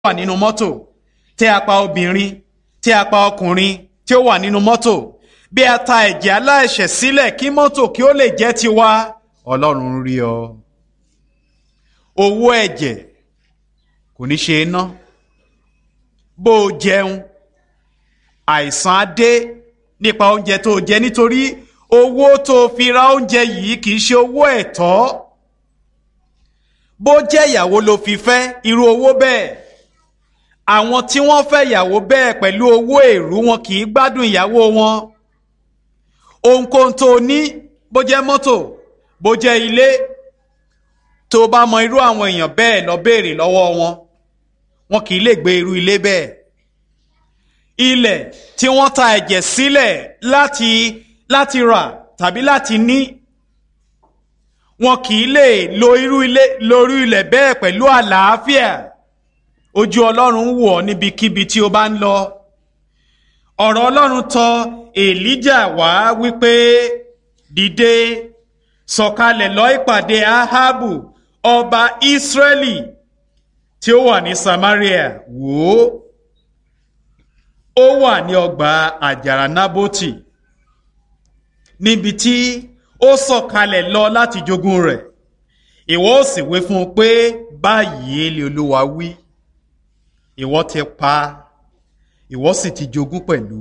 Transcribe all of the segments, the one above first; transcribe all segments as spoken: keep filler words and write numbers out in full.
wà nínú mọ́tò, tẹ́ apá obìnrin, tẹ́ apá ọkùnrin tí ó wà nínú mọ́tò, bí a ta ẹ̀jẹ̀ aláìṣẹ̀ sílẹ̀ kí mọ́tò kí ó lè jẹ́ tiwa, Ọlọ́run rí ọ. Owó ẹ̀jẹ̀ kò ní ṣe é ná. Bó o jẹun, àìsàn á dé nípa oúnjẹ tó jẹ, nítorí owó tó fi ra oúnjẹ yìí kì í ṣe owó ẹ̀tọ́. Bó jẹ́ ìyàwó ló fi fẹ́ irú owó bẹ́ẹ̀, àwọn tí wọ́n fẹ́ ìyàwó bẹ́ẹ̀ pẹ̀lú owó èrú wọn kì í gbádùn ìyàwó wọn. Ohunkóhun tó ní, bó jẹ́ mọ́tò, bó jẹ́ ilé, tó bá mọ irú àwọn èèyàn bẹ́ẹ̀ lọ béèrè lọ́wọ́ wọn, wọn kì í lè gbé irú ilé bẹ́ẹ̀. Ilẹ̀ tí wọ́n ta ẹ̀jẹ̀ sílẹ̀ láti láti rà tàbí láti ní, wọn kì í lè lo irú ilé lórí ilẹ̀ bẹ́ẹ̀ pẹ̀lú àlàáfíà. Ojú Ọlọ́run wò ọ́ níbikíbi tí o bá ń lọ. Ọ̀rọ̀ Ọlọ́run tọ̀ Èlíjà wá wípé, dìde, sọ̀kalẹ̀ lọ ìpàdé Ahabu ọba Ísírẹ́lì tí ó wà ní Samaria. Wò ó, ó wà ní ọgbà àjàrà Nábótì, níbi tí ó sọ̀kalẹ̀ lọ láti jogún rẹ̀. Ìwọ ó sì wí fún un pé, báyìí lé Olúwa wí, ìwọ ti pa, ìwọ sì ti jogún pẹ̀lú.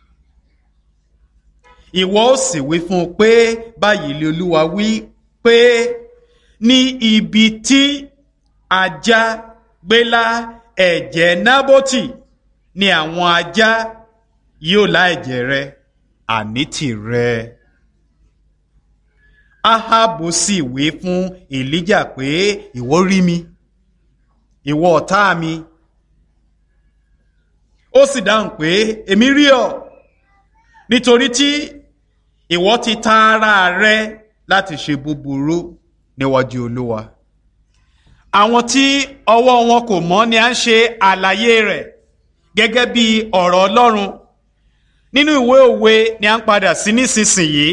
Ìwọ ó sì wí fún un pé, báyìí lé Olúwa wí pé, ní ibi tí ajá gbélá ẹ̀jẹ̀ Nábótì ni àwọn ajá yóò lá ẹ̀jẹ̀ rẹ, àní tìrẹ. Ahabu sì wí fún Èlíjà pé, ìwọ rí mi, ìwọ ọ̀tá mi. Ó sì dáhùn pé, èmi rí ọ, nítorí tí ìwọ ti ta ara rẹ láti ṣe búburú níwájú Olúwa. Àwọn tí ọwọ́ wọn kò mọ́ ni à ń ṣe àlàyé rẹ̀ gẹ́gẹ́ bí ọ̀rọ̀ Ọlọ́run. Nínú ìwé òwe ni à ń padà sí nísinsìnyí.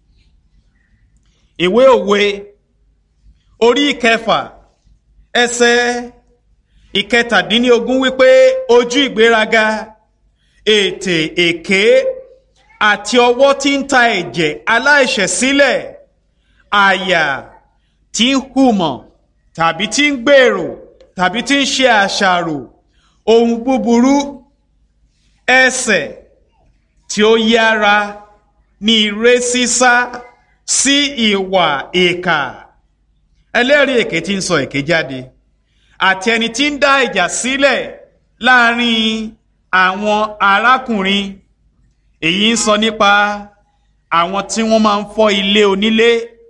Ìwé òwe orí ìkẹfà ẹsẹ̀ ìkẹtàdínlógún wípé, ojú ìgbéraga, ètè èké àti ọwọ́ tí ń ta ẹ̀jẹ̀ aláìṣẹ̀ sílẹ̀, àyà tí ń hùmọ̀ tàbí tí ń gbèrò tàbí tí ń ṣe àṣàrò ohun búburú, ẹsẹ̀ tí ó yára ní ire sísá sí ìwà ìkà. Ẹlẹ́rìí èké tí ń sọ èké jáde, àti ẹni tí ń dá ìjà sílẹ̀ láàrin àwọn arákùnrin. Èyí ń sọ nípa àwọn tí wọ́n máa ń fọ́ ilé onílé,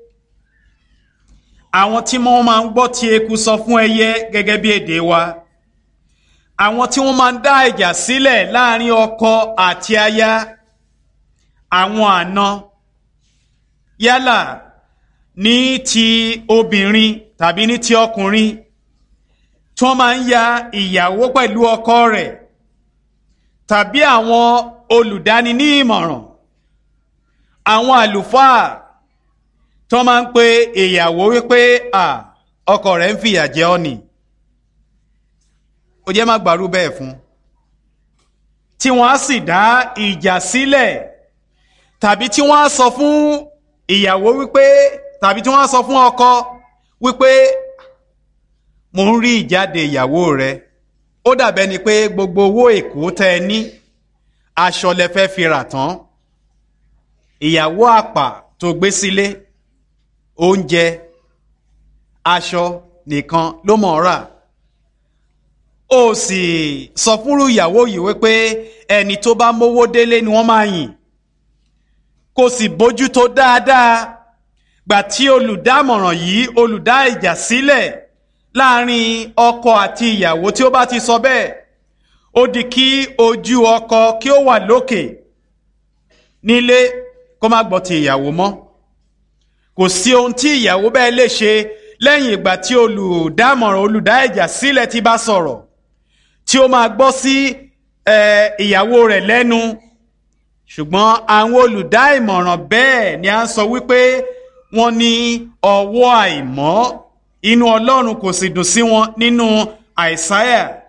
àwọn tí wọ́n máa ń gbọ́ tí eku sọ fún ẹyẹ gẹ́gẹ́ bí èdè wa, àwọn tí wọ́n máa ń dá ìjà sílẹ̀ láàrin ọkọ àti aya, àwọn àna, yálà ní ti obìnrin tàbí ní ti ọkùnrin, tí wọ́n máa ń ya ìyàwó pẹ̀lú ọkọ rẹ̀, tàbí àwọn olùdáni ní ìmọ̀ràn, àwọn àlùfáà tó máa ń pe ìyàwó wípé à ọkọ rẹ̀ ń fìyà jẹ ọ́ ni, ó jẹ́ má gbàrú bẹ́ẹ̀ fún, tí wọ́n á sì dá ìjà sílẹ̀, tàbí tí wọ́n á sọ fún ìyàwó wípé, tàbí tí wọ́n á sọ fún ọkọ wípé, mo ń rí ìjáde ìyàwó rẹ, ó dàbẹ́ ni pé gbogbo owó èkó tẹ́ ẹ ní, aṣọ lẹ fẹ́ fi rà tán, ìyàwó àpà tó gbé sílé, oúnjẹ, aṣọ nìkan ló mọ̀ rà. Ó sì sọ fúnrú ìyàwó yìí wípé ẹni tó bá mówó délé ni wọ́n máa yìn, kò sì bójú tó dáadáa. Gbà tí olùdámọ̀ràn yìí, olùdá ìjà sílẹ̀ láàrin ọkọ àti ìyàwó, tí ó bá ti sọ bẹ́ẹ̀, ó di kí ojú ọkọ kí ó wà lókè nílé, kó má gbọ́ ti ìyàwó mọ́. Kò sí ohun tí ìyàwó bẹ́ẹ̀ lè ṣe lẹ́yìn ìgbà tí olùdámọ̀ràn, olùdá ìjà sílẹ̀ ti bá sọ̀rọ̀, tí ó máa gbọ́ sí ìyàwó rẹ̀ lẹ́nu. Ṣùgbọ́n àwọn olùdá ìmọ̀ràn bẹ́ẹ̀ ni a ń sọ wípé wọ́n ní ọwọ́ àìmọ́, inú Ọlọ́run kò sì dùn sí wọn, nínú Àìsáyà